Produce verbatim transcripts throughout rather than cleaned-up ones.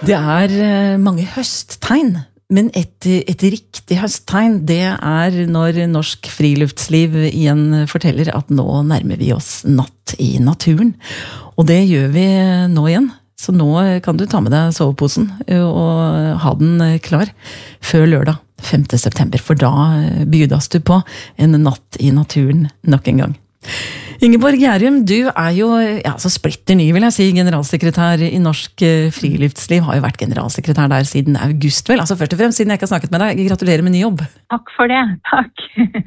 Det er mange høsttegn, men et, et riktig høsttegn, det er når Norsk Friluftsliv igjen forteller at nå nærmer vi oss natt i naturen. Og det gjør vi nå igjen. Så nå kan du ta med deg soveposen og ha den klar før lørdag femte september, for da bydas du på en natt i naturen nok en gang. Ingeborg Gjærum, du er jo ja, så splitter ny, vil jeg si, generalsekretær i Norsk Friluftsliv, har jo vært generalsekretær der siden august, vel? Altså først og fremst, siden jeg ikke har snakket med deg, gratulerer med ny jobb. Takk for det, takk.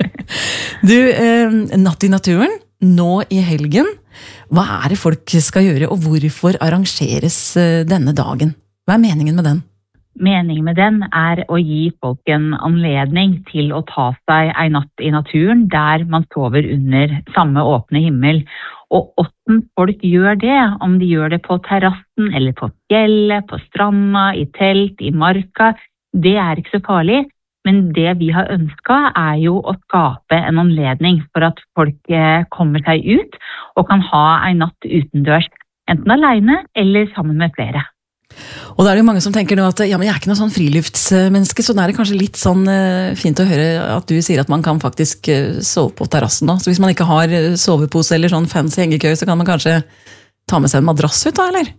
Du, eh, natt i naturen, nå i helgen, hva er det folk skal gjøre, og hvorfor arrangeres denne dagen? Hva er meningen med den? Meningen med den er å gi folk en anledning til å ta seg en natt i naturen der man sover under samme åpne himmel. Og hvordan folk gjør det, om de gjør det på terrassen eller på fjellet, på stranda, i telt, i marka, det er ikke så farlig. Men det vi har ønsket er jo å skape en anledning for at folk kommer seg ut og kan ha en natt utendørs, enten alene eller sammen med flere. Og da er det jo mange som tenker nå at ja, men jeg er ikke noe sånn friluftsmenneske, så da er det kanskje litt sånn uh, fint å høre at du sier at man kan faktisk uh, sove på terrassen da. Så hvis man ikke har sovepose eller sånn fancy hengekøy, så kan man kanskje ta med seg en madrass ut da, eller?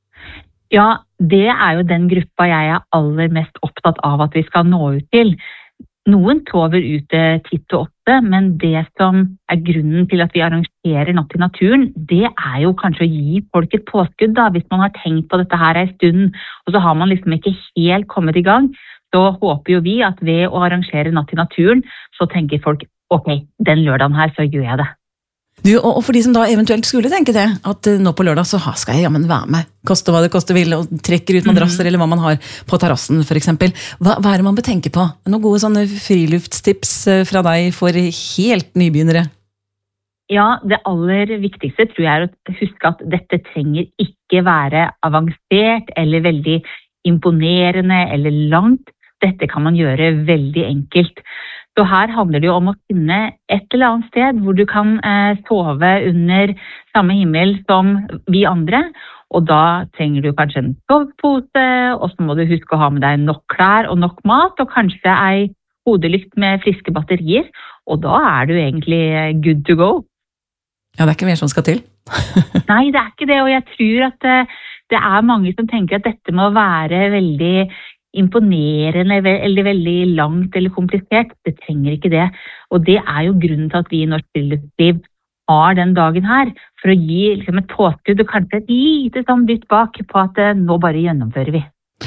Ja, det er jo den gruppa jeg er aller mest opptatt av at vi skal nå ut til. Noen sover ute titt og ofte, men det som er grunnen til at vi arrangerer natt i naturen, det er jo kanskje å gi folk et påskudd da, hvis man har tenkt på dette her en stund, og så har man liksom ikke helt kommet i gang, så håper jo vi at ved å arrangere natt i naturen, så tenker folk, ok, den lørdagen her så gjør jeg det. Du, og for de som da eventuelt skulle tenke det, at nå på lørdag så skal jeg jammen være med, koste hva det koste vil, og trekker ut madrasser mm-hmm. eller hva man har på terrassen for eksempel. Hva, hva er det man bør tenke på? Noen gode sånne friluftstips fra deg for helt nybegynnere? Ja, det aller viktigste tror jeg er å huske at dette trenger ikke være avansert eller veldig imponerende eller langt. Dette kan man gjøre veldig enkelt. Så her handler det jo om å finne et eller annet sted hvor du kan eh, sove under samme himmel som vi andre, og da trenger du kanskje en sovepose, og så må du huske å ha med deg nok klær og nok mat, og kanskje ei hodelykt med friske batterier, og da er du egentlig good to go. Ja, det er ikke mer som skal til. Nei, det er ikke det, og jeg tror at eh, det er mange som tenker at dette må være veldig imponerende eller veldig langt eller komplisert. Det trenger ikke det. Og det er jo grunnen til at vi i Norsk Friluftsliv har den dagen her, for å gi liksom, et påskudd og kanskje et lite sånn bytt bak på at nå bare gjennomfører vi.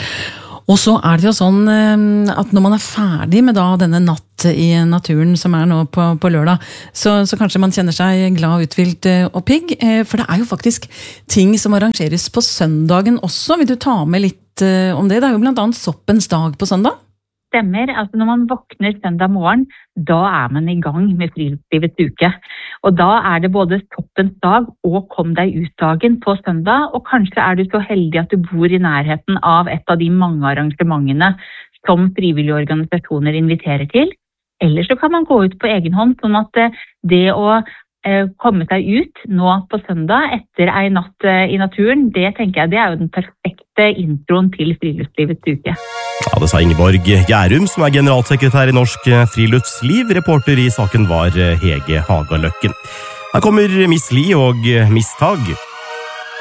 Og så er det jo sånn at når man er ferdig med da denne natt i naturen som er nå på, på lørdag, så, så kanskje man kjenner seg glad, uthvilt og pigg, for det er jo faktisk ting som arrangeres på søndagen også. Vil du ta med litt om det? Det er jo blant annet soppens dag på søndag. Stemmer, altså når man våkner søndag morgen, da er man i gang med friluftslivets uke. Og da er det både soppens dag og kom deg ut dagen på søndag, og kanskje er du så heldig at du bor i nærheten av et av de mange arrangementene som frivillige organisasjoner inviterer til. Eller så kan man gå ut på egen hånd, sånn at det å eh, komme seg ut nå på søndag etter en natt eh, i naturen, det tenker jeg det er jo den perfekte introen til friluftslivets uke. Ja, det sa Ingeborg Gjærum, som er generalsekretær i Norsk Friluftsliv. Reporter i saken var Hege Hagaløkken. Her kommer Miss Li og Miss Tag.